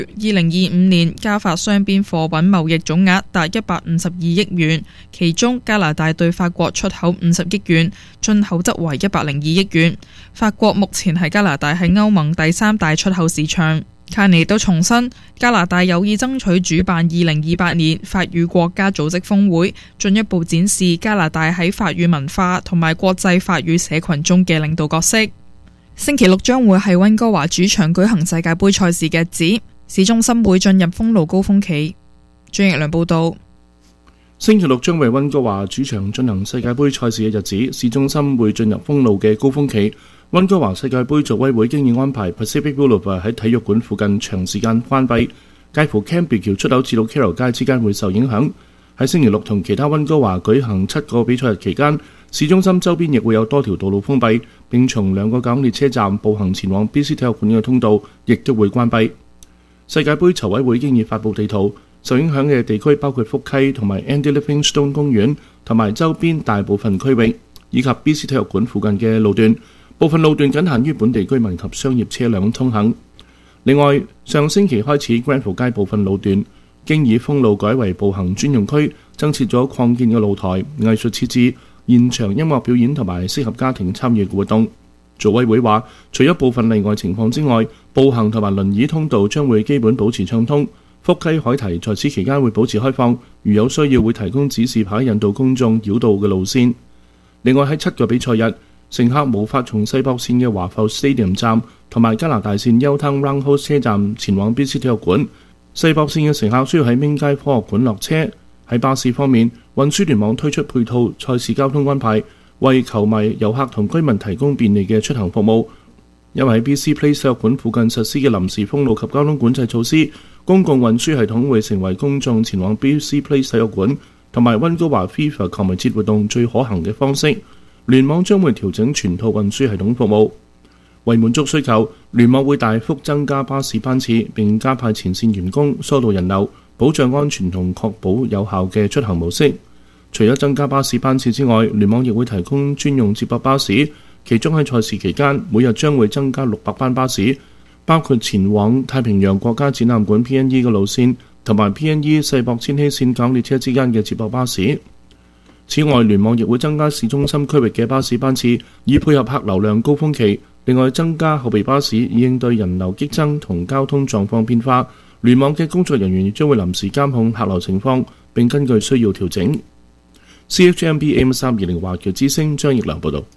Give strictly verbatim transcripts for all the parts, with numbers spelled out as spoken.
二零二五年加法雙邊貨品貿易總額達一百五十二億元，其中加拿大對法國出口五十億元，進口則為一百零二億元。法國目前係加拿大喺歐盟第三大出口市場。卡尼都重申，加拿大有意爭取主辦二零二八年法語國家組織峰會，進一步展示加拿大喺法語文化同埋國際法語社群中嘅領導角色。星期六將會係溫哥華主場舉行世界盃賽事嘅日子，市中心會進入封路高峰期。張奕良報道。 星期六將為溫哥華主場進行世界盃賽事嘅日子，市中心會進入封路嘅高峰期。溫哥華世界盃組委會經已安排 Pacific Boulevard 喺體育館附近長時間關閉，介乎 Cambridge 橋出口至到 Carroll 街之間會受影響。喺星期六同其他溫哥華舉行七個比賽日期間，市中心周邊亦會有多條道路封閉，並從兩個港列車站步行前往 B C 體育館嘅通道亦都會關閉。世界盃籌委會經已發布地圖，受影響嘅地區包括福溪同埋 Andy Livingstone 公園同埋周邊大部分區域，以及 B C 體育館附近嘅路段。部分路段僅限於本地居民及商業車輛通行。另外，上星期開始 Granville 街部分路段經已封路改為步行專用區，增設咗擴建嘅露台、藝術設置、現場音樂表演同埋適合家庭參與嘅活動。組委會話，除咗部分例外情況之外，步行同埋輪椅通道將會基本保持暢通。福溪海堤在此期間會保持開放，如有需要會提供指示牌引導公眾繞道嘅路線。另外喺七個比賽日，乘客無法從西北線嘅華埠 Stadium 站同埋加拿大線 Yaletown Roundhouse 車站前往 B C 體育館。西北線嘅乘客需要喺明街科學館落車。喺巴士方面，運輸聯網推出配套賽事交通安排，為球迷、遊客同居民提供便利嘅出行服務。因為喺 B C Place 體育館附近實施嘅臨時封路及交通管制措施，公共運輸系統會成為公眾前往 B C Place 體育館同埋溫哥華 FIFA 球迷節活動最可行嘅方式。聯網將會調整全套運輸系統服務，為滿足需求，聯網會大幅增加巴士班次，並加派前線員工疏導人流，保障安全同確保有效嘅出行模式。除咗增加巴士班次之外，聯網亦會提供專用接駁巴士，其中喺賽事期間每日將會增加六百班巴士，包括前往太平洋國家展覽館 P N E 嘅路線同埋 P N E 世博千禧線港列車之間嘅接駁巴士。此外，聯網亦會增加市中心區域嘅巴士班次，以配合客流量高峰期。另外，增加後備巴士，以應對人流激增同交通狀況變化。聯網嘅工作人員亦將會臨時監控客流情況，並根據需要調整。C H M B A M 三二零華僑之聲張奕良報導。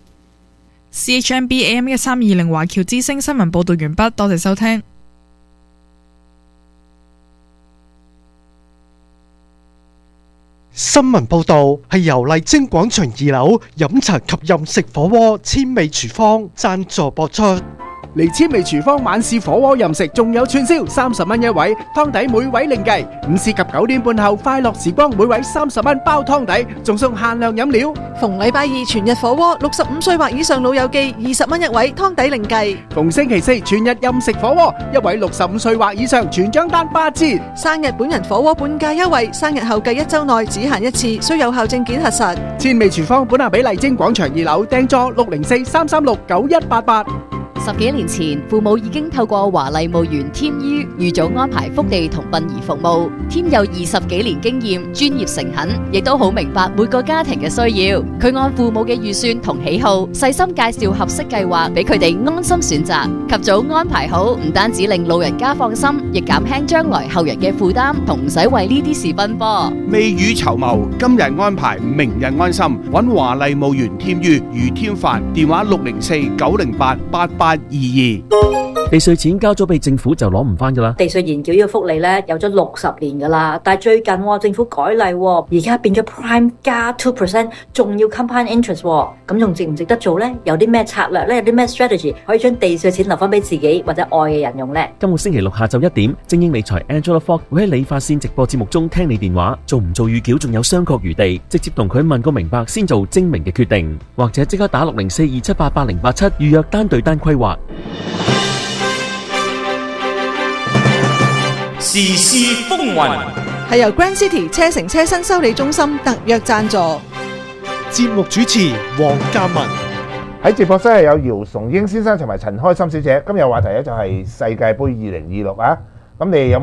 C H M B A M 一三二零華僑之聲新聞報導完畢，多謝收聽。 新聞報導係由麗晶廣場二樓飲茶及飲食火鍋千味廚房贊助播出。 嚟千味廚房晚市火鍋任食，仲有串燒三十蚊一位，湯底每位另計。午市及九點半後快樂時光，每位三十蚊包湯底，仲送限量飲料。 逢禮拜二全日火鍋，六十五歲或以上老友記二十蚊一位，湯底另計。 逢星期四全日任食火鍋，一位六十五歲或以上全張單八折。 生日本人火鍋半價優惠，生日後計一周內只限一次，需有效證件核實。 千味廚房本下比麗晶廣場二樓訂座六零四三三六九一八八。 十幾年前，父母已經透過華麗墓園添於預早安排福地同殯儀服務。添有二十幾年經驗，專業誠懇，亦都好明白每個家庭嘅需要。佢按父母嘅預算同喜好，細心介紹合適計劃俾佢哋安心選擇。及早安排好，唔單止令老人家放心，亦減輕將來後人嘅負擔，同唔使為呢啲事奔波。 未雨綢繆，今日安排，明日安心。揾華麗墓園添於余添凡，電話六零四九零八八八二二。 地稅錢交咗俾政府就攞唔翻噶啦。 地稅延繳呢個福利咧有咗六十年噶啦，但係最近、哦、政府改例、哦，而家變咗 Prime 加 two percent， 仲要 compound interest， 咁、哦、仲值唔值得做呢？有啲咩策略呢？有啲咩 strategy 可以將地稅錢留翻俾自己或者愛嘅人用呢？ 今個星期六下晝一點，精英理財 Angela Fogg 會喺理髮線直播節目中聽你電話，做唔做預繳仲有商榷餘地，直接同佢問個明白先做精明嘅決定，或者即刻打六零四二七八八零八七預約單對單規劃。 時事風雲係由 Grand City 車城車身修理中心特約贊助。 節目主持黃嘉文。 喺直播室係有姚崇英先生同埋陳開心小姐。今日話題咧就係世界盃二零二六啊！ 咁你有